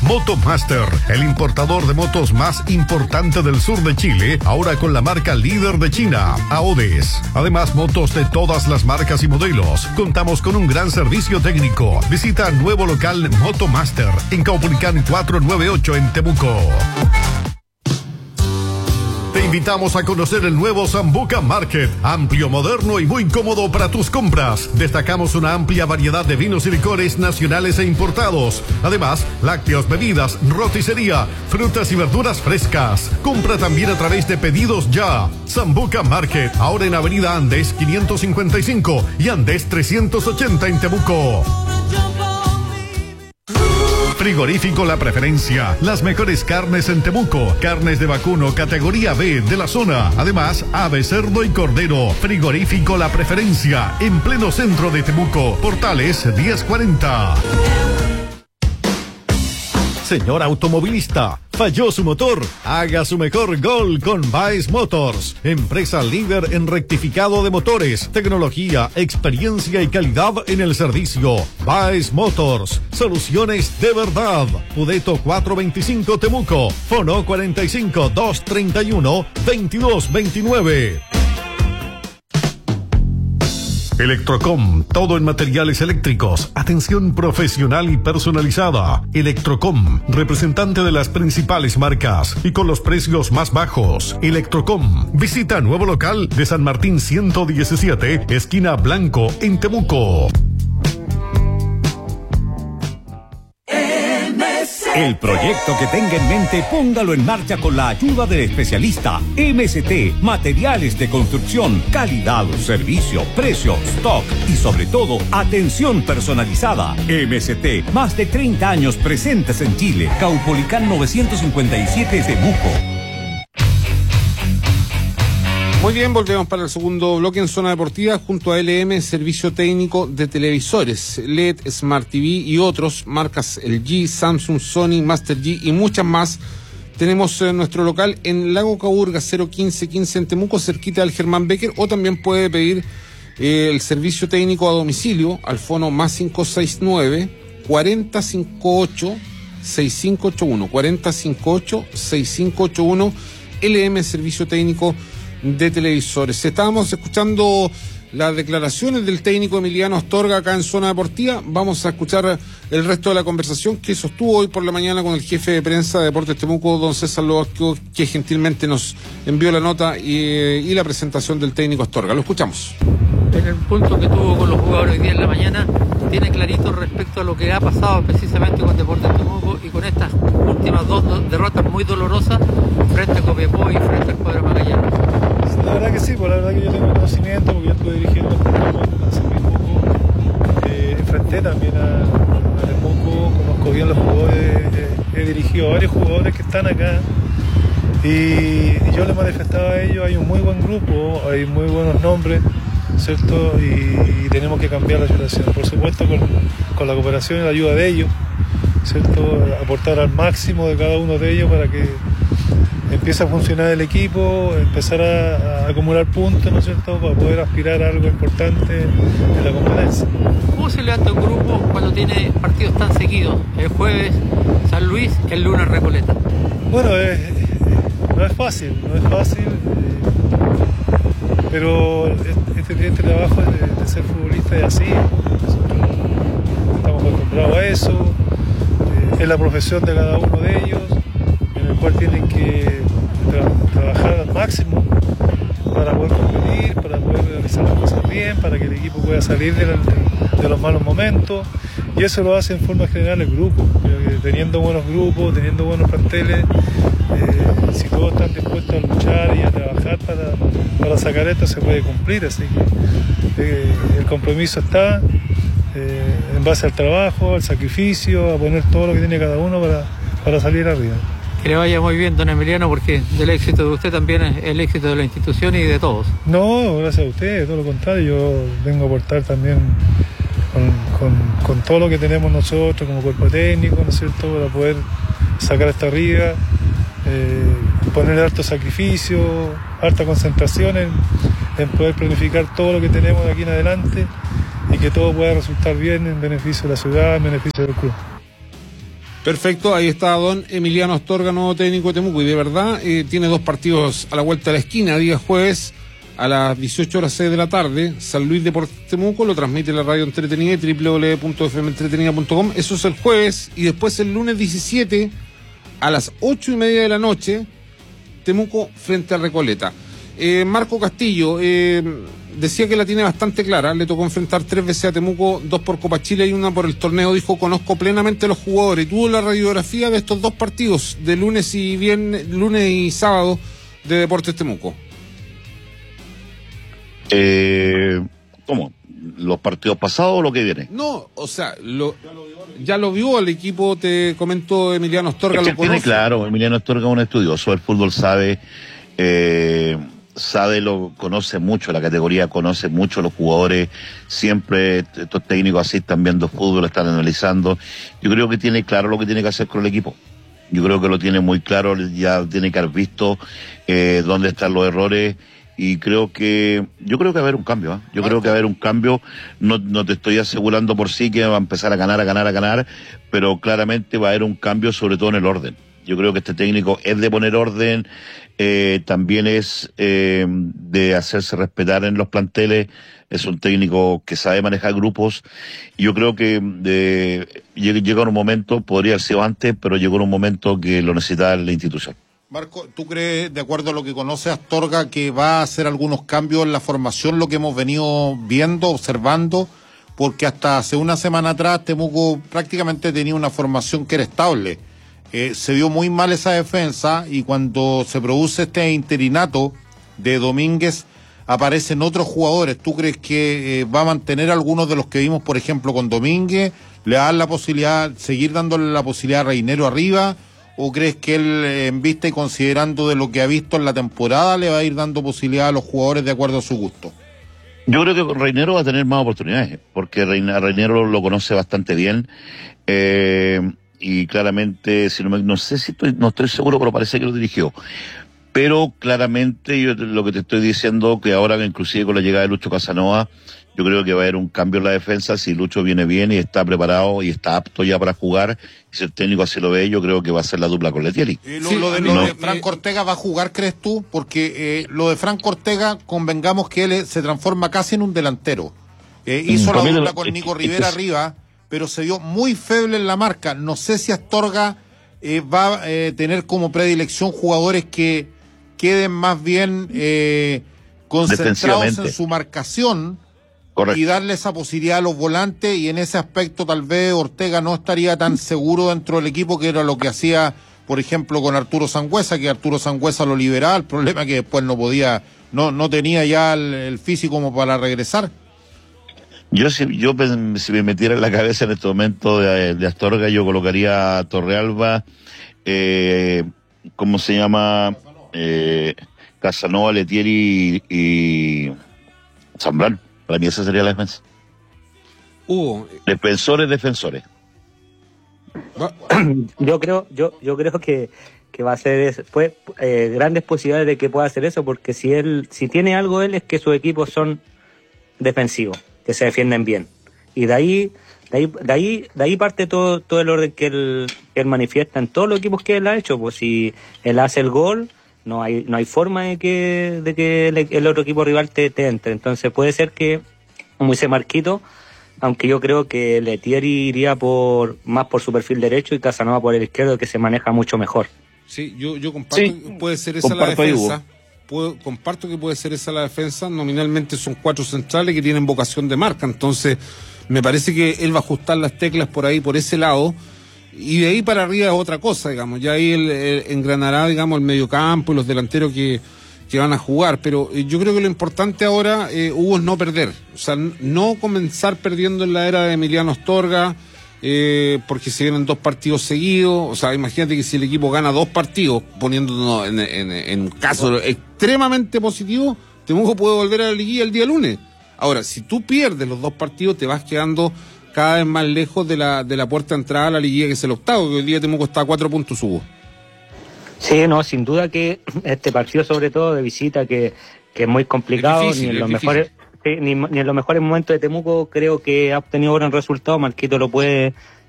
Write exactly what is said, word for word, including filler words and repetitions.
Motomaster, el importador de motos más importante del sur de Chile, ahora con la marca líder de China, Aodes. Además, motos de todas las marcas y modelos. Contamos con un gran servicio técnico. Visita nuevo local Motomaster en Caupolicán cuatrocientos noventa y ocho en Temuco. Te invitamos a conocer el nuevo Sambuca Market, amplio, moderno y muy cómodo para tus compras. Destacamos una amplia variedad de vinos y licores nacionales e importados. Además, lácteos, bebidas, roticería, frutas y verduras frescas. Compra también a través de Pedidos Ya. Sambuca Market, ahora en Avenida Andes quinientos cincuenta y cinco y Andes trescientos ochenta en Temuco. Frigorífico La Preferencia, las mejores carnes en Temuco, carnes de vacuno categoría B de la zona, además ave, cerdo y cordero. Frigorífico La Preferencia, en pleno centro de Temuco, Portales diez cuarenta. Señor automovilista, ¿falló su motor? Haga su mejor gol con Baez Motors, empresa líder en rectificado de motores, tecnología, experiencia y calidad en el servicio. Baez Motors, soluciones de verdad. Pudeto cuatrocientos veinticinco Temuco, Fono cuarenta y cinco, doscientos treinta y uno, veintidós veintinueve. Electrocom, todo en materiales eléctricos, atención profesional y personalizada. Electrocom, representante de las principales marcas y con los precios más bajos. Electrocom, visita nuevo local de San Martín ciento diecisiete, esquina Blanco, en Temuco. El proyecto que tenga en mente, póngalo en marcha con la ayuda del especialista M S T, materiales de construcción, calidad, servicio, precio, stock y sobre todo, atención personalizada. M S T, más de treinta años presentes en Chile. Caupolicán novecientos cincuenta y siete Temuco. Muy bien, volvemos para el segundo bloque en Zona Deportiva junto a L M, servicio técnico de televisores, L E D, Smart T V y otros, marcas L G, Samsung, Sony, Master G y muchas más. Tenemos eh, nuestro local en Lago Caburga cero quince quince en Temuco, cerquita del Germán Becker, o también puede pedir eh, el servicio técnico a domicilio al fono más cinco seis nueve, cuarenta cincuenta y ocho, sesenta y cinco ochenta y uno, cuarenta cincuenta y ocho, sesenta y cinco ochenta y uno, L M, servicio técnico de televisores. Estábamos escuchando las declaraciones del técnico Emiliano Astorga acá en Zona Deportiva. Vamos a escuchar el resto de la conversación que sostuvo hoy por la mañana con el jefe de prensa de Deportes Temuco, don César Loasco, que gentilmente nos envió la nota y, y la presentación del técnico Astorga. Lo escuchamos. En el punto que tuvo con los jugadores hoy día en la mañana, tiene clarito respecto a lo que ha pasado precisamente con Deportes Temuco y con estas últimas dos derrotas muy dolorosas frente a Copiapó y frente al cuadro Magallanes. La verdad que sí, pues la verdad que yo tengo conocimiento porque yo estuve dirigiendo el Temuco hace muy poco. Eh, enfrenté también a, a Temuco, conozco bien los jugadores, eh, he dirigido a varios jugadores que están acá y, y yo les manifestaba a ellos, hay un muy buen grupo, hay muy buenos nombres, ¿cierto? Y, y tenemos que cambiar la situación, por supuesto con, con la cooperación y la ayuda de ellos, ¿cierto? Aportar al máximo de cada uno de ellos para que empiece a funcionar el equipo, empezar a, a acumular puntos, ¿no es cierto?, para poder aspirar a algo importante en la competencia. ¿Cómo se levanta un grupo cuando tiene partidos tan seguidos? El jueves San Luis, el lunes Recoleta. Bueno, eh, no es fácil, no es fácil, eh, pero este, este trabajo de, de ser futbolista es así, nosotros estamos acostumbrados a eso, eh, es la profesión de cada uno de ellos, en el cual tienen que tra- trabajar al máximo para poder competir, para poder realizar las cosas bien, para que el equipo pueda salir de, la, de los malos momentos, y eso lo hace en forma general el grupo. Creo que teniendo buenos grupos, teniendo buenos planteles, eh, si todos están dispuestos a luchar y a trabajar para, para sacar esto, se puede cumplir, así que eh, el compromiso está eh, en base al trabajo, al sacrificio, a poner todo lo que tiene cada uno para, para salir arriba. Que le vaya muy bien, don Emiliano, porque del éxito de usted también es el éxito de la institución y de todos. No, gracias a usted, todo lo contrario, yo vengo a aportar también con, con, con todo lo que tenemos nosotros como cuerpo técnico, ¿no es cierto?, para poder sacar esta arriba, eh, poner harto sacrificio, harta concentración en, en poder planificar todo lo que tenemos de aquí en adelante y que todo pueda resultar bien en beneficio de la ciudad, en beneficio del club. Perfecto, ahí está don Emiliano Astorga, nuevo técnico de Temuco, y de verdad eh, tiene dos partidos a la vuelta de la esquina, día jueves a las dieciocho horas seis de la tarde, San Luis Deportes Temuco, lo transmite la radio entretenida, doble u doble u doble u punto f m entretenida punto com, eso es el jueves, y después el lunes diecisiete a las ocho y media de la noche, Temuco frente a Recoleta. Eh, Marco Castillo, eh, decía que la tiene bastante clara, le tocó enfrentar tres veces a Temuco, dos por Copa Chile y una por el torneo, dijo, conozco plenamente a los jugadores, tuvo la radiografía de estos dos partidos, de lunes y viernes, lunes y sábado de Deportes Temuco. Eh, ¿Cómo? ¿Los partidos pasados o lo que viene? No, o sea, lo, ya lo vio el equipo, te comentó Emiliano Astorga, es que lo conoce. Tiene claro, Emiliano Astorga es un estudioso del fútbol, sabe... Eh, sabe, lo conoce mucho la categoría, conoce mucho los jugadores, siempre estos técnicos así están viendo fútbol, están analizando. Yo creo que tiene claro lo que tiene que hacer con el equipo. Yo creo que lo tiene muy claro, ya tiene que haber visto eh, dónde están los errores, y creo que, yo creo que va a haber un cambio, ¿eh? Yo creo que va a haber un cambio, no, no te estoy asegurando por sí que va a empezar a ganar, a ganar, a ganar, pero claramente va a haber un cambio, sobre todo en el orden. Yo creo que este técnico es de poner orden, eh, también es eh, de hacerse respetar en los planteles, es un técnico que sabe manejar grupos, y yo creo que eh, llega un momento, podría haber sido antes, pero llegó un momento que lo necesita la institución. Marco, ¿tú crees, de acuerdo a lo que conoce Astorga, que va a hacer algunos cambios en la formación, lo que hemos venido viendo, observando? Porque hasta hace una semana atrás Temuco prácticamente tenía una formación que era estable. Eh, se vio muy mal esa defensa, y cuando se produce este interinato de Domínguez aparecen otros jugadores. ¿Tú crees que eh, va a mantener algunos de los que vimos, por ejemplo, con Domínguez? ¿Le va a dar la posibilidad, seguir dándole la posibilidad a Reinero arriba? ¿O crees que él, en vista y considerando de lo que ha visto en la temporada, le va a ir dando posibilidad a los jugadores de acuerdo a su gusto? Yo creo que Reinero va a tener más oportunidades, porque Reinero lo, lo conoce bastante bien. Eh... y claramente, si no, me, no sé si estoy, no estoy seguro, pero parece que lo dirigió. Pero claramente yo lo que te estoy diciendo, que ahora inclusive con la llegada de Lucho Casanova, yo creo que va a haber un cambio en la defensa. Si Lucho viene bien y está preparado y está apto ya para jugar, y si el técnico así lo ve, yo creo que va a ser la dupla con Letieri. Eh, lo, sí, lo, de, lo no. de Franco Ortega va a jugar, ¿crees tú? Porque eh, lo de Franco Ortega, convengamos que él se transforma casi en un delantero. Eh, hizo mm, la dupla con Nico Rivera es, arriba, pero se vio muy feble en la marca. No sé si Astorga eh, va a eh, tener como predilección jugadores que queden más bien eh, concentrados en su marcación. Correcto. Y darle esa posibilidad a los volantes, y en ese aspecto tal vez Ortega no estaría tan seguro dentro del equipo, que era lo que hacía, por ejemplo, con Arturo Sangüesa, que Arturo Sangüesa lo liberaba. El problema es que después no podía, no, no tenía ya el, el físico como para regresar. Yo si yo si me metiera en la cabeza en este momento de, de Astorga, yo colocaría a Torrealba, eh, ¿cómo se llama? Eh, Casanova, Letieri y, y Zambrano. Para mí esa sería la defensa. Uh, defensores, defensores. Yo creo, yo, yo creo que, que va a ser eso. Pues, eh, grandes posibilidades de que pueda hacer eso, porque si él, si tiene algo él, es que sus equipos son defensivos, que se defienden bien, y de ahí de ahí de ahí, de ahí parte todo todo el orden que él, él manifiesta en todos los equipos que él ha hecho. Pues si él hace el gol, no hay no hay forma de que de que el, el otro equipo rival te, te entre. Entonces puede ser que, como dice Marquito, aunque yo creo que Letieri iría por más por su perfil derecho y Casanova por el izquierdo, que se maneja mucho mejor. Sí, yo yo comparto sí, que puede ser esa la defensa. Puedo, comparto que puede ser esa la defensa. Nominalmente son cuatro centrales que tienen vocación de marca, entonces me parece que él va a ajustar las teclas por ahí, por ese lado, y de ahí para arriba es otra cosa, digamos. Ya ahí él, él engranará, digamos, el mediocampo y los delanteros que, que van a jugar, pero yo creo que lo importante ahora, eh, Hugo, es no perder, o sea, no comenzar perdiendo en la era de Emiliano Astorga, eh, porque se vienen dos partidos seguidos. O sea, imagínate que si el equipo gana dos partidos, poniéndonos en, en, en un caso extremadamente positivo, Temuco puede volver a la liguilla el día lunes. Ahora, si tú pierdes los dos partidos, te vas quedando cada vez más lejos de la de la puerta de entrada a la liguilla, que es el octavo, que hoy día Temuco está a cuatro puntos, Hugo. Sí, no, sin duda que este partido, sobre todo de visita, que, que es muy complicado, es difícil, ni en los difícil. mejores sí, ni, ni en los mejores momentos de Temuco creo que ha obtenido buenos resultados. Marquito lo puede